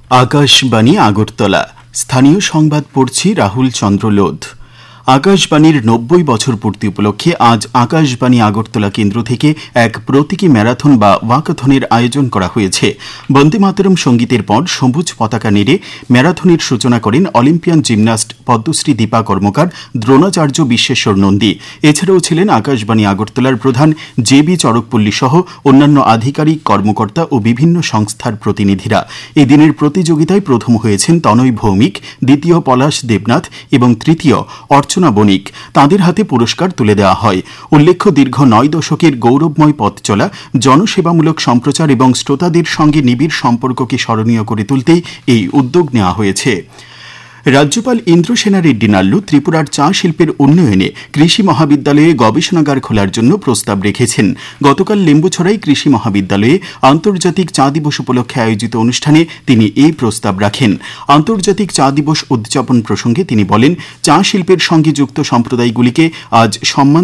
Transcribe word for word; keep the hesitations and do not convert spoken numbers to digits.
আকাশবাণী আগরতলা। স্থানীয় সংবাদ পড়ছি রাহুল চন্দ্র লোধ। আকাশবাণীর নব্বই বছর পূর্তি উপলক্ষে আজ আকাশবাণী আগরতলা কেন্দ্র থেকে এক প্রতীকী ম্যারাথন বা ওয়াকাথনের আয়োজন করা হয়েছে। বন্দে মাতরম সঙ্গীতের পর সবুজ পতাকা নেড়ে ম্যারাথনের সূচনা করেন অলিম্পিয়ান জিমন্যাস্ট পদ্মশ্রী দীপা কর্মকার, দ্রোণাচার্য বিশ্বেশ্বর নন্দী। এছাড়াও ছিলেন আকাশবাণী আগরতলার প্রধান জে বি চরকপল্লী সহ অন্যান্য আধিকারিক, কর্মকর্তা ও বিভিন্ন সংস্থার প্রতিনিধিরা। এই দিনের প্রতিযোগিতায় প্রথম হয়েছেন তনয় ভৌমিক, দ্বিতীয় পলাশ দেবনাথ এবং তৃতীয় অর্চনা বণিক। তাঁদের হাতে পুরস্কার তুলে দেওয়া হয়। উল্লেখ্য, দীর্ঘ নয় দশকের গৌরবময় পথ চলা, জনসেবামূলক সম্প্রচার এবং শ্রোতাদের সঙ্গে নিবিড় সম্পর্ককে স্মরণীয় করে তুলতেই এই উদ্যোগ নেওয়া হয়েছে। রাজ্যপাল ইন্দ্রসেনা রেড্ডি নাল্লু ত্রিপুরার চা শিল্পের উন্নয়নে কৃষি মহাবিদ্যালয়ে গবেষণাগার খোলার জন্য প্রস্তাব রেখেছেন। গতকাল লেম্বুছড়াই কৃষি মহাবিদ্যালয়ে আন্তর্জাতিক চা দিবস উপলক্ষে আয়োজিত অনুষ্ঠানে তিনি এই প্রস্তাব রাখেন। আন্তর্জাতিক চা দিবস উদযাপন প্রসঙ্গে তিনি বলেন, চা শিল্পের সঙ্গে যুক্ত সম্প্রদায়গুলিকে আজ সম্মান